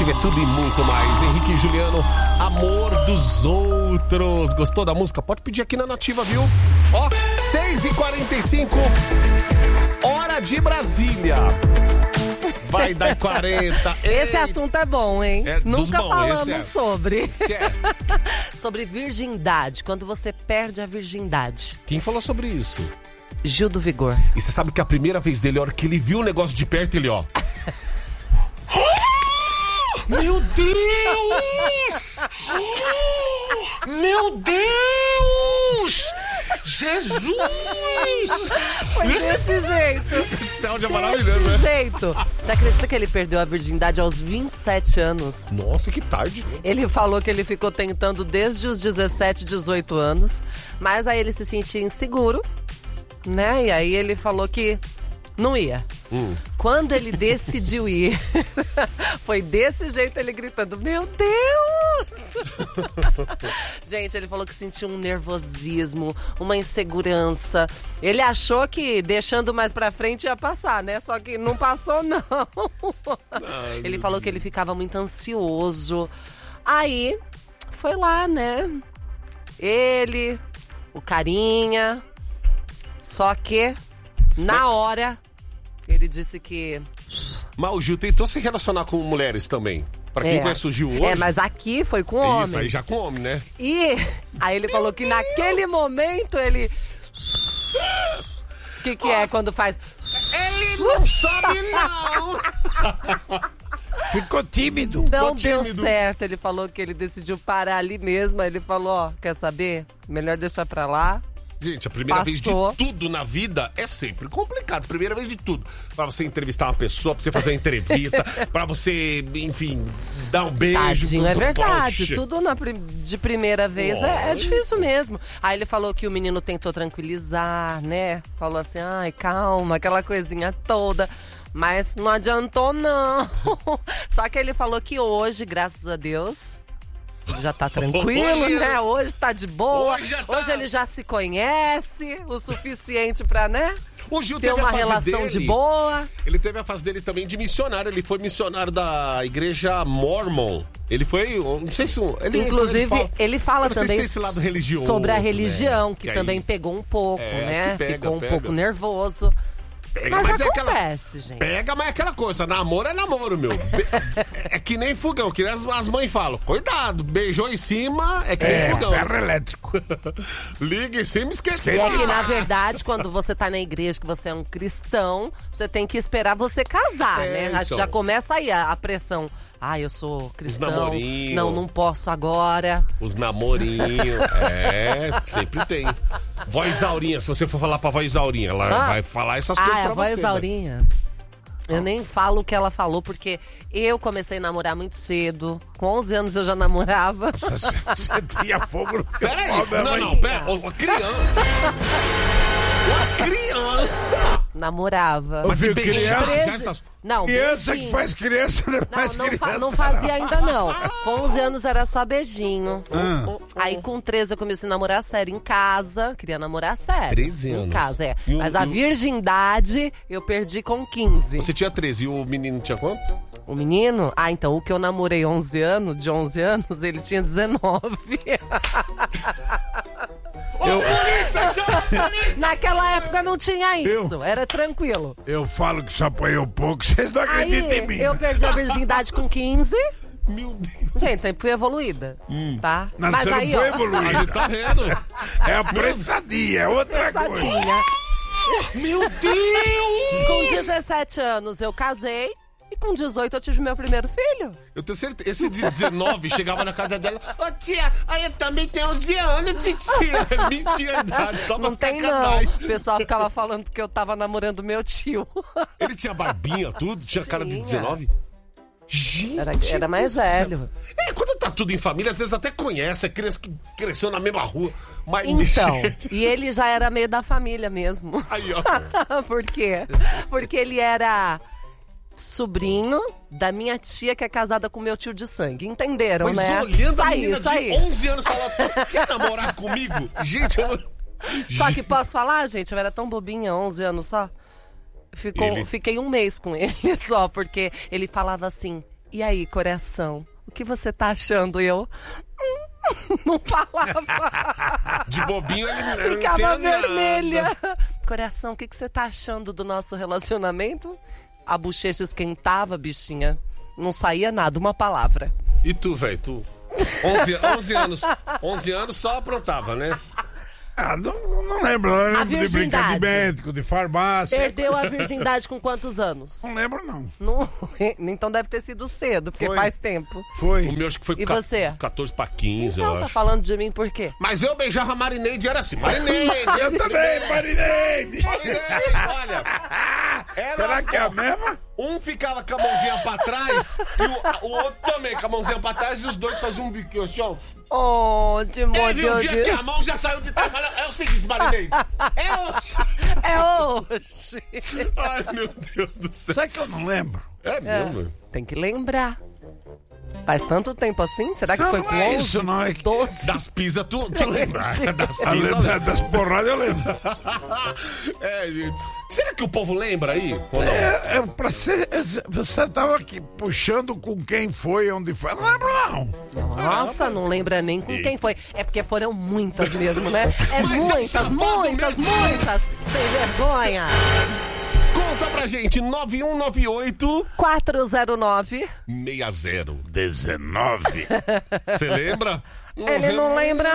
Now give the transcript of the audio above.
Ativa é tudo e muito mais. Henrique e Juliano, Amor dos Outros. Gostou da música? Pode pedir aqui na Nativa, viu? Ó, 6h45, hora de Brasília. Vai dar 40. Esse assunto é bom, hein? Nunca falamos sobre. Sobre virgindade, quando você perde a virgindade. Quem falou sobre isso? Gil do Vigor. E você sabe que a primeira vez dele, a hora que ele viu o negócio de perto, ele, ó... Meu Deus! Meu Deus! Jesus! Foi desse jeito. Esse áudio é maravilhoso, né? Desse jeito. Você acredita que ele perdeu a virgindade aos 27 anos? Nossa, que tarde. Ele falou que ele ficou tentando desde os 17, 18 anos. Mas aí ele se sentia inseguro, né? E aí ele falou que não ia. Quando ele decidiu ir, foi desse jeito ele gritando, meu Deus! Gente, ele falou que sentiu um nervosismo, uma insegurança. Ele achou que deixando mais pra frente ia passar, né? Só que não passou, não. Ele falou que ele ficava muito ansioso. Aí, foi lá, né? Ele, o carinha. Só que, na hora... Ele disse que... Mas o Gil tentou se relacionar com mulheres também. Pra quem conhece o Gil hoje... mas aqui foi com homem. Isso, aí já com homem, né? E aí ele falou que naquele momento ele... O que é quando faz... Ele não sabe, não! Ficou tímido. Não deu certo. Ele falou que ele decidiu parar ali mesmo. Aí ele falou, ó, quer saber? Melhor deixar pra lá. Gente, a primeira vez de tudo na vida é sempre complicado. Primeira vez de tudo. Pra você entrevistar uma pessoa, pra você fazer uma entrevista, pra você, enfim, dar um beijo. Tadinho, é verdade. Tudo de primeira vez é difícil mesmo. Aí ele falou que o menino tentou tranquilizar, né? Falou assim, ai, calma, aquela coisinha toda. Mas não adiantou, não. Só que ele falou que hoje, graças a Deus... Já tá tranquilo, né? Hoje tá de boa. Hoje ele já se conhece o suficiente pra, né? O Gil ter uma relação de boa. Ele teve a fase dele também de missionário. Ele foi missionário da igreja Mormon. Ele foi, não sei se... Inclusive, ele fala também esse lado religioso, sobre a religião, né? que também aí, pegou um pouco, né? Pega, ficou um pouco nervoso. Mas acontece, gente. Pega, mas é aquela coisa, namoro é namoro, meu. É que nem fogão, que as mães falam. Cuidado, beijou em cima, é que nem fogão. Ferro elétrico. Liga em cima, esquece. E é que, na verdade, quando você tá na igreja, que você é um cristão, você tem que esperar você casar, né? Acho que já começa aí a pressão. Ah, eu sou cristão, não posso agora. Os namorinhos, sempre tem. Voz Aurinha, se você for falar pra voz Aurinha, ela vai falar essas coisas pra você. A voz Aurinha. Né? Eu nem falo o que ela falou, porque eu comecei a namorar muito cedo. Com 11 anos eu já namorava. Você tinha fogo no peraí, pera, uma criança! Namorava. Mas criança? Não, criança beijinho. que faz criança não é mais criança. Não fazia ainda, não. Com 11 anos era só beijinho. Aí com 13 eu comecei a namorar sério em casa. Queria namorar sério. 13 anos? Em casa, Mas a virgindade eu perdi com 15. Você tinha 13 e o menino tinha quanto? O menino? Ah, então o que eu namorei de 11 anos, ele tinha 19. Naquela época não tinha isso, era tranquilo. Eu falo que só apanhou pouco, vocês não acreditam em mim. Eu perdi a virgindade com 15. Meu Deus. Gente, sempre fui evoluída, tá? Não, mas você aí, não foi evoluída. Tá vendo? É apressadinha, é outra coisa. Meu Deus! Com 17 anos eu casei. E com 18 eu tive meu primeiro filho. Eu tenho certeza. Esse de 19 chegava na casa dela. Ô tia, aí eu também tenho 11 anos, titia. Mentira a idade, só pra não tem não. O pessoal ficava falando que eu tava namorando meu tio. Ele tinha barbinha, tudo? Tinha cara de 19? Gente, era mais velho. Quando tá tudo em família, às vezes até conhece, é criança que cresceu na mesma rua. Mas então, e ele já era meio da família mesmo. Aí, ó. Por quê? Porque ele era... sobrinho da minha tia que é casada com meu tio de sangue. Entenderam, mas né? Olhando a menina de 11 anos falar, tu quer namorar comigo? Gente, eu não... Só que posso falar, gente, eu era tão bobinha, 11 anos só. Fiquei um mês com ele só, porque ele falava assim, E aí, coração, o que você tá achando? Eu não falava. De bobinho ele não Ficava tem vermelha. nada. Coração, o que você tá achando do nosso relacionamento? A bochecha esquentava, bichinha. Não saía nada, uma palavra. E tu, velho, tu? 11 anos só aprontava, né? Não lembro. Eu lembro de brincar de virgindade. médico, de farmácia. Perdeu a virgindade com quantos anos? Não lembro, não. Não, então deve ter sido cedo, porque Foi. faz tempo. Foi. O meu acho que foi E você? 14 pra 15, Então, eu tá acho. falando de mim por quê? Mas eu beijava a Marineide, era assim, Marineide! Eu também, Marineide. Marineide, olha! Era- Será que é a mesma? Um ficava com a mãozinha pra trás e o outro também com a mãozinha pra trás e os dois faziam um biquinho assim, ó. Oh, de Quem viu o dia que a mão já saiu de trabalho? É o seguinte, Marineide. É hoje. Ai, meu Deus do céu. Será que eu não lembro? É mesmo? Tem que lembrar. Faz tanto tempo assim? Será que Não, foi não com é 11? isso, não. É que... 12? Das pisas, tu lembra? Das Eu pisas, lembro, das porradas eu lembro. É, gente. Será que o povo lembra aí? Ou não? Pra ser, você tava aqui puxando com quem foi, onde foi. Eu não lembro, não. Nossa, não lembra nem com quem foi. É porque foram muitas mesmo, né? É Mas é um muitas, safado muitas, mesmo. muitas. Sem vergonha. Conta pra gente, 9198 409. 60. 19. Você lembra? Ele não lembra